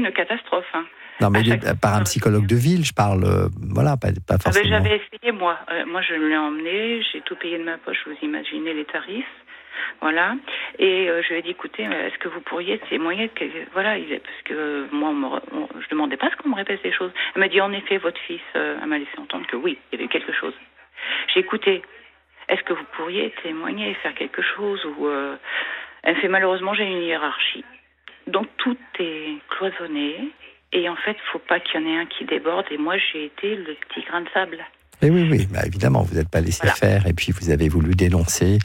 une catastrophe. Hein. Non, mais par un psychologue de ville, je parle, pas forcément. J'avais essayé, moi. Moi, je l'ai emmené, j'ai tout payé de ma poche, vous imaginez les tarifs. Voilà. Et je lui ai dit, écoutez, est-ce que vous pourriez témoigner parce que moi, je demandais pas ce qu'on me répète des choses. Elle m'a dit, en effet, votre fils, elle m'a laissé entendre que oui, il y avait eu quelque chose. J'ai écouté. Est-ce que vous pourriez témoigner, faire quelque chose ou Elle me fait, malheureusement, j'ai une hiérarchie. Donc, tout est cloisonné. Et en fait, faut pas qu'il y en ait un qui déborde. Et moi, j'ai été le petit grain de sable. Et oui, évidemment, vous n'êtes pas laissé faire. Et puis, vous avez voulu dénoncer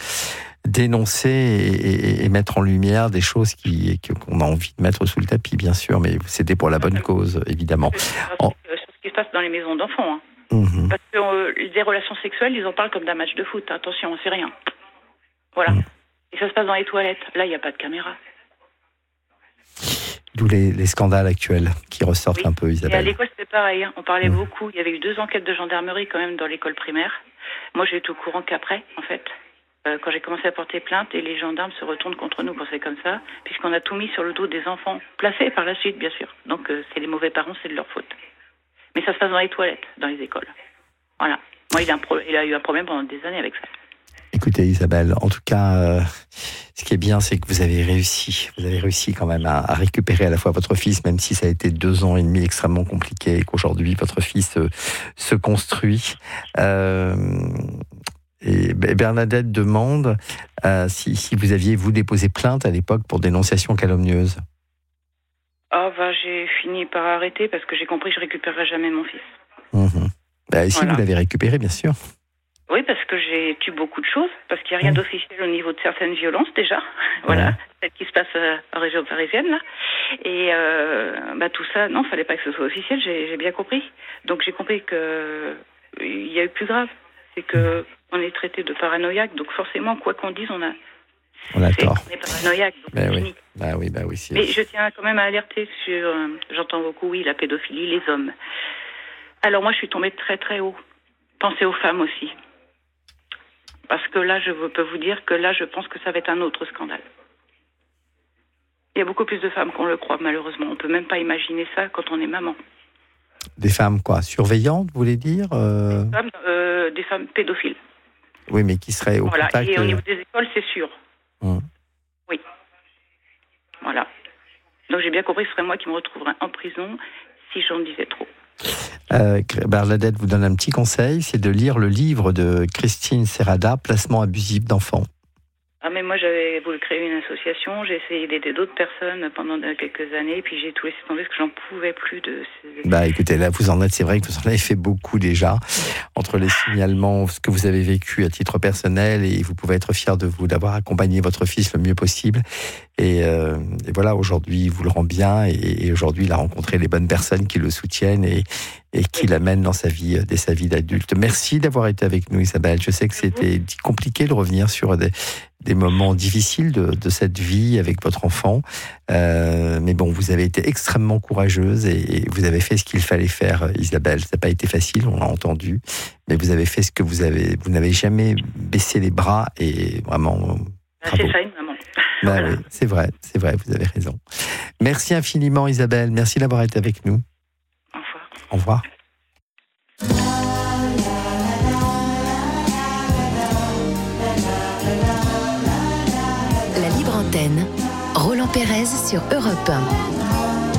et mettre en lumière des choses qu'on a envie de mettre sous le tapis, bien sûr. Mais c'était pour la bonne cause, évidemment. C'est ce qui se passe dans les maisons d'enfants. Hein. Mm-hmm. Parce que des relations sexuelles, ils en parlent comme d'un match de foot. Attention, c'est rien. Voilà. Et ça se passe dans les toilettes. Là, il n'y a pas de caméra. D'où les scandales actuels qui ressortent un peu, Isabelle. Et à l'école, c'était pareil. Hein. On parlait beaucoup. Il y avait eu 2 enquêtes de gendarmerie quand même dans l'école primaire. Moi, j'ai été au courant qu'après, en fait, quand j'ai commencé à porter plainte, et les gendarmes se retournent contre nous quand c'est comme ça, puisqu'on a tout mis sur le dos des enfants, placés par la suite, bien sûr. Donc, c'est les mauvais parents, c'est de leur faute. Mais ça se passe dans les toilettes, dans les écoles. Voilà. Moi, il a eu un problème pendant des années avec ça. Écoutez, Isabelle, en tout cas, ce qui est bien, c'est que vous avez réussi. Vous avez réussi quand même à récupérer à la fois votre fils, même si ça a été 2 ans et demi extrêmement compliqué, et qu'aujourd'hui, votre fils se construit. Et Bernadette demande si vous aviez, vous, déposé plainte à l'époque pour dénonciation calomnieuse. J'ai fini par arrêter parce que j'ai compris que je récupérerais jamais mon fils. Si vous l'avez récupéré, bien sûr. Oui, parce que j'ai tué beaucoup de choses, parce qu'il n'y a rien d'officiel au niveau de certaines violences déjà. Voilà, celle qui se passe en région parisienne là. Et tout ça, non, fallait pas que ce soit officiel. J'ai bien compris. Donc j'ai compris que il y a eu plus grave, c'est que on est traité de paranoïaque. Donc forcément, quoi qu'on dise, on a tort. On est paranoïaque. Donc oui. Oui. Mais je tiens quand même à alerter sur. J'entends beaucoup, la pédophilie, les hommes. Alors moi, je suis tombée très très haut. Pensez aux femmes aussi. Parce que là, je peux vous dire que là, je pense que ça va être un autre scandale. Il y a beaucoup plus de femmes qu'on le croit, malheureusement. On ne peut même pas imaginer ça quand on est maman. Des femmes quoi, surveillantes, vous voulez dire Des femmes pédophiles. Oui, mais qui seraient au contact... Et au niveau des écoles, c'est sûr. Oui. Voilà. Donc j'ai bien compris que ce serait moi qui me retrouverais en prison si j'en disais trop. Bernadette vous donne un petit conseil, c'est de lire le livre de Christine Serrada, Placement abusif d'enfants. Mais moi j'avais voulu créer une association, j'ai essayé d'aider d'autres personnes pendant quelques années, et puis j'ai tout laissé tomber parce que j'en pouvais plus de ces... Écoutez, là vous en êtes, c'est vrai que vous en avez fait beaucoup déjà, entre les signalements, ce que vous avez vécu à titre personnel, et vous pouvez être fier de vous d'avoir accompagné votre fils le mieux possible. Et voilà, aujourd'hui, il vous le rend bien, et aujourd'hui, il a rencontré les bonnes personnes qui le soutiennent et qui l'amènent dans sa vie, dès sa vie d'adulte. Merci d'avoir été avec nous, Isabelle. Je sais que c'était compliqué de revenir sur des moments difficiles de cette vie avec votre enfant. Mais bon, vous avez été extrêmement courageuse et vous avez fait ce qu'il fallait faire, Isabelle. Ça n'a pas été facile, on l'a entendu, mais vous avez fait ce que vous n'avez jamais baissé les bras et vraiment... C'est ça, une maman. Voilà. Oui, c'est vrai, vous avez raison. Merci infiniment, Isabelle. Merci d'avoir été avec nous. Au revoir. Au revoir. La libre antenne, Roland Pérez sur Europe 1.